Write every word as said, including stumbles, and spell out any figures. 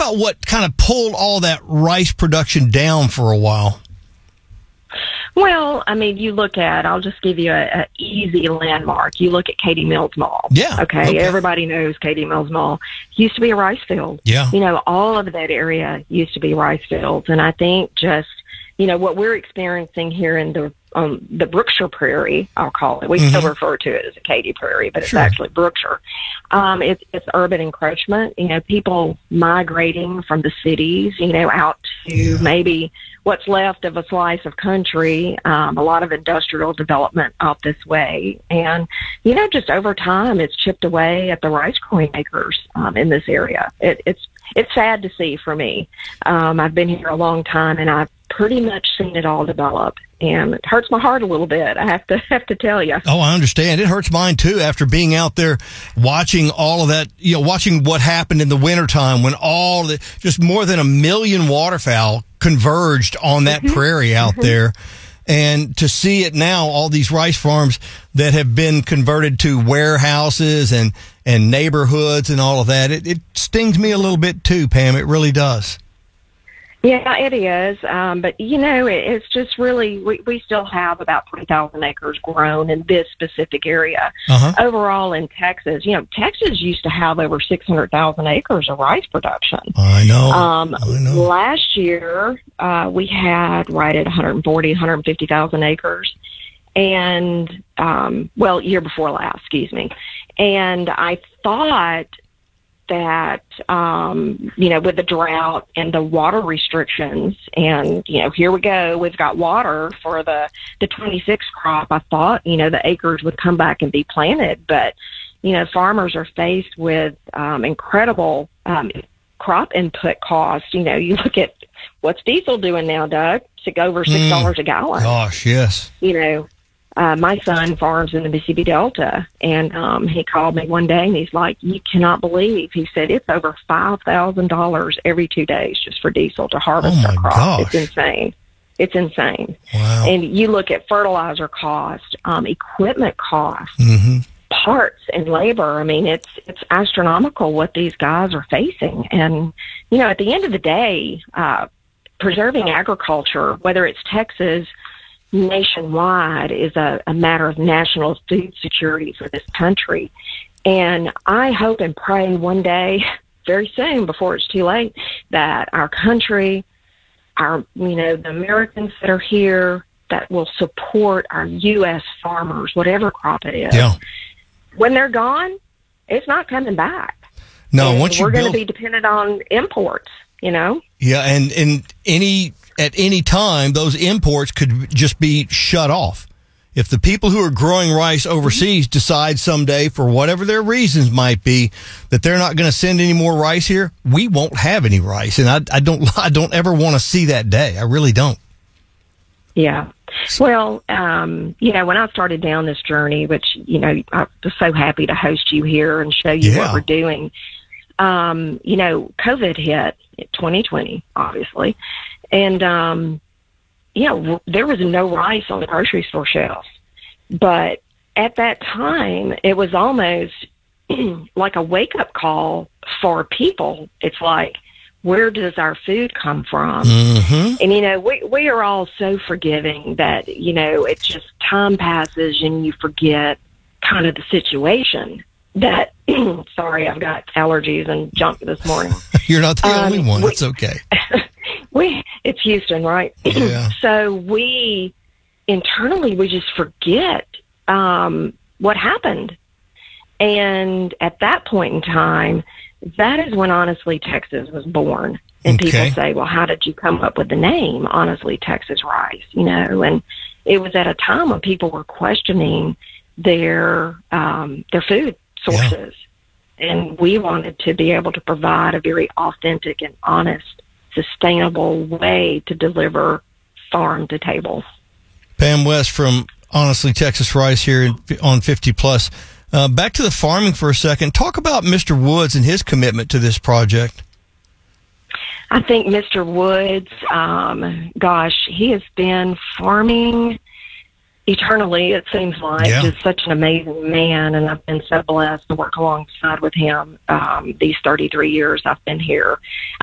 about what kind of pulled all that rice production down for a while. Well, I mean, you look at, I'll just give you a, a easy landmark. You look at Katy Mills Mall. Yeah. Okay? okay. Everybody knows Katy Mills Mall. Used to be a rice field. Yeah. You know, all of that area used to be rice fields. And I think just, you know, what we're experiencing here in the um, the Brookshire Prairie, I'll call it. We mm-hmm. still refer to it as a Katy Prairie, but it's sure. actually Brookshire. Um, it's, it's urban encroachment. You know, people migrating from the cities, you know, out to yeah. maybe what's left of a slice of country, um, a lot of industrial development out this way. And, you know, just over time, it's chipped away at the rice growing acres um, in this area. It, it's it's sad to see for me. Um, I've been here a long time, and I've pretty much seen it all develop. And it hurts my heart a little bit, I have to have to tell you. Oh, I understand. It hurts mine, too, after being out there watching all of that, you know, watching what happened in the wintertime when all the, just more than a million waterfowl converged on that mm-hmm. prairie out mm-hmm. there. And to see it now, all these rice farms that have been converted to warehouses and, and neighborhoods and all of that, it, it stings me a little bit, too, Pam. It really does. Yeah, it is. Um, but, you know, it, it's just really, we, we still have about three thousand acres grown in this specific area. Uh-huh. Overall in Texas, you know, Texas used to have over six hundred thousand acres of rice production. I know. Um, I know. Last year, uh, we had right at one forty, one fifty thousand acres. And, um, well, year before last, excuse me. And I thought that, um, you know, with the drought and the water restrictions and, you know, here we go, we've got water for the, the twenty-six crop. I thought, you know, the acres would come back and be planted, but, you know, farmers are faced with, um, incredible, um, crop input costs. You know, you look at what's diesel doing now, Doug, to go over six dollars mm, a gallon. Gosh, yes. You know, Uh, my son farms in the Mississippi Delta, and um, he called me one day, and he's like, you cannot believe, he said, it's over five thousand dollars every two days just for diesel to harvest oh our crop. Gosh. It's insane. It's insane. Wow. And you look at fertilizer cost, um, equipment cost, mm-hmm. parts and labor. I mean, it's it's astronomical what these guys are facing. And, you know, at the end of the day, uh, preserving agriculture, whether it's Texas, nationwide, is a, a matter of national food security for this country. And I hope and pray one day, very soon, before it's too late, that our country, our, you know, the Americans that are here, that will support our U S farmers, whatever crop it is. Yeah. When they're gone, it's not coming back. No, and once you we're build... going to be dependent on imports, you know? Yeah, and, and any... at any time, those imports could just be shut off. If the people who are growing rice overseas decide someday, for whatever their reasons might be, that they're not going to send any more rice here, we won't have any rice. And I, I don't, I don't ever want to see that day. I really don't. Yeah. Well, um, you know, when I started down this journey, which, you know, I was so happy to host you here and show you yeah. what we're doing. Um, you know, COVID hit in twenty twenty, obviously. And, um, you know, there was no rice on the grocery store shelves. But at that time, it was almost like a wake-up call for people. It's like, where does our food come from? Mm-hmm. And, you know, we, we are all so forgiving that, you know, it's just time passes and you forget kind of the situation that, sorry, I've got allergies and junk this morning. You're not the um, only one. We, it's okay. we, it's Houston, right? Yeah. So we, internally, we just forget um, what happened. And at that point in time, that is when Honestly Texas was born. And okay. people say, well, how did you come up with the name Honestly Texas Rice? You know, and it was at a time when people were questioning their um, their food sources. Yeah. And we wanted to be able to provide a very authentic and honest, sustainable way to deliver farm to table. Pam West from Honestly Texas Rice here on fifty plus. Uh, back to the farming for a second. Talk about Mister Woods and his commitment to this project. I think Mister Woods, um, gosh, he has been farming eternally, it seems like. Yeah. Just such an amazing man, and I've been so blessed to work alongside with him um, these thirty-three years I've been here.